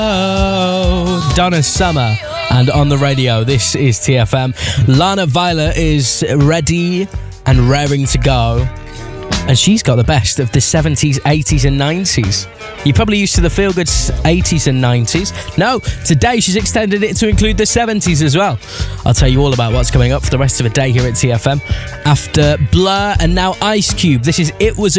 Oh, Donna Summer. And on the radio, this is TFM. Lana Violet is ready and raring to go. And she's got the best of the 70s, 80s and 90s. You're probably used to the feel-good 80s and 90s. No, today she's extended it to include the 70s as well. I'll tell you all about what's coming up for the rest of the day here at TFM. After Blur and now Ice Cube, this is It Was a